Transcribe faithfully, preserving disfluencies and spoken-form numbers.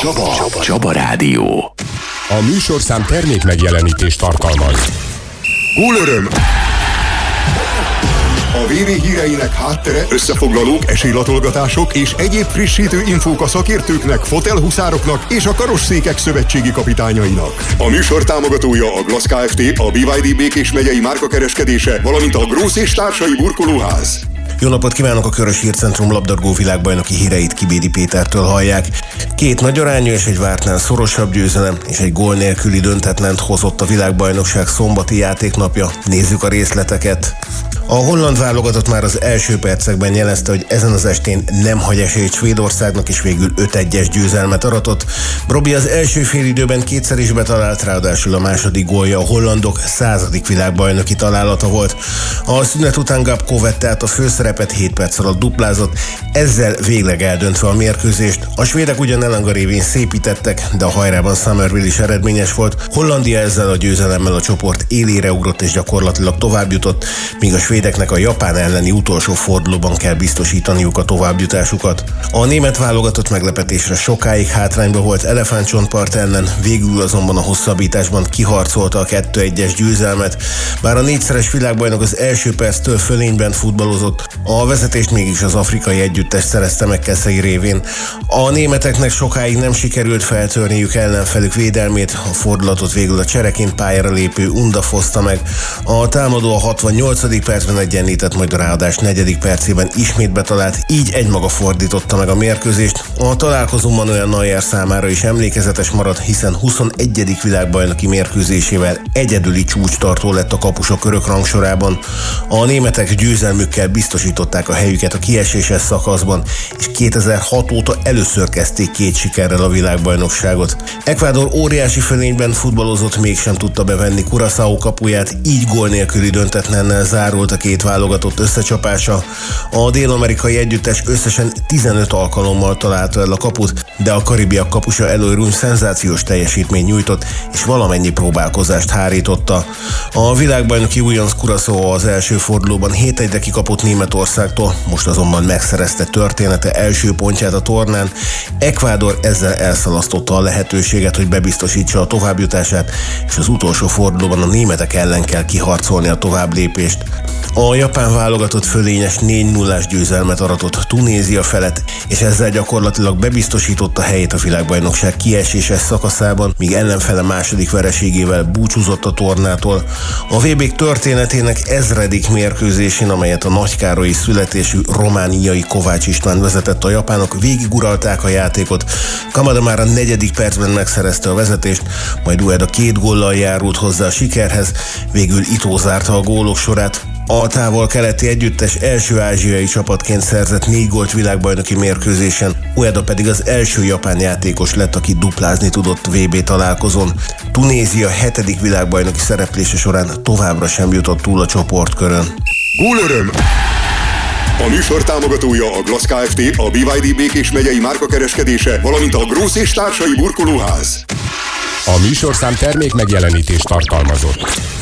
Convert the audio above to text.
Csaba. Csaba. Csaba Rádió. A műsorszám termék megjelenítést tartalmaz. Gólöröm! A vé vé híreinek háttere, összefoglalók, esélylatolgatások és egyéb frissítő infók a szakértőknek, fotelhuszároknak és a karosszékek szövetségi kapitányainak. A műsor támogatója a Glass Kft., a bé vé dé Békés megyei márkakereskedése, valamint a Grósz és társai burkolóház. Jó napot kívánok! A Körös Hírcentrum labdarúgó világbajnoki híreit Kibédi Pétertől hallják. Két nagyarányú és egy vártnál szorosabb győzelem és egy gól nélküli döntetlent hozott a világbajnokság szombati játéknapja. Nézzük a részleteket. A holland válogatott már az első percekben jelezte, hogy ezen az estén nem hagy esélyt Svédországnak, és végül öt egyes győzelmet aratott. Robi az első félidőben kétszer is betalált, ráadásul a második gólja a hollandok századik világbajnoki találata volt. A szünet után Gabko vette át a főszerepet, hét perc alatt duplázott, ezzel végleg eldöntve a mérkőzést. A svédek ugyan Elanga révén szépítettek, de a hajrában Summerville is eredményes volt. Hollandia ezzel a győzelemmel a csoport élére ugrott és gyakorlatilag tovább jutott, míg a svédeknek a Japán elleni utolsó fordulóban kell biztosítaniuk a továbbjutásukat. A német válogatott meglepetésre sokáig hátrányba volt Elefántcsontpart ellen, végül azonban a hosszabbításban kiharcolta a kettő egyes győzelmet. Bár a négyszeres világbajnok az első perctől fölényben futballozott, a vezetést mégis az afrikai együttes szerezte meg Keszei révén. A németeknek sokáig nem sikerült feltörniük ellenfelük védelmét, a fordulatot végül a csereként pályára lépő Unda foszta meg. A támadó a hatvannyolcadik percben egyenlített, majd a ráadás negyedik percében ismét betalált, így egymaga fordította meg a mérkőzést. A találkozón Manuel Neuer számára is emlékezetes maradt, hiszen huszonegyedik világbajnoki mérkőzésével egyedüli csúcstartó lett a kapusok körök rangsorában. A németek győzelmükkel biztosították a helyüket a kieséses szakaszban, és kétezer-hat óta először kezdték két sikerrel a világbajnokságot. Ecuador óriási fölényben futballozott, mégsem tudta bevenni Curaçao kapuját, így gól nélküli döntetlennel zárult a két válogatott összecsapása. A dél-amerikai együttes összesen tizenöt alkalommal találta el a kaput, de a karibiak kapusa Eloy Rune szenzációs teljesítményt nyújtott, és valamennyi próbálkozást hárította. A világbajnoki újonc Curaçao az első fordulóban hét egyre kikapott Németországtól, most azonban megszerezte története első pontját a tornán. Ecuador ezzel elszalasztotta a lehetőséget, hogy bebiztosítsa a továbbjutását, és az utolsó fordulóban a németek ellen kell kiharcolni a továbblépést. A japán válogatott fölényes négy nullás győzelmet aratott Tunézia felett, és ezzel gyakorlatilag bebiztosította helyét a világbajnokság kieséses szakaszában, míg ellenfele második vereségével búcsúzott a tornától. A vé bé történetének ezredik mérkőzésén, amelyet a nagykárolyi születésű romániai Kovács István vezetett, a japánok végiguralták a játékot. Kamada már a negyedik percben megszerezte a vezetést, majd Ueda két góllal járult hozzá a sikerhez, végül Ito zárta a gólok sorát. A távol-keleti együttes első ázsiai csapatként szerzett négy gólt világbajnoki mérkőzésen, Ueda pedig az első japán játékos lett, aki duplázni tudott vé bé találkozón. Tunézia hetedik világbajnoki szereplése során továbbra sem jutott túl a csoportkörön. Gólöröm! A műsor támogatója a Glass Kft., a bé vé dé Békés megyei márkakereskedése, valamint a Grósz és társai burkolóház. A műsorszám termék megjelenítést tartalmazott.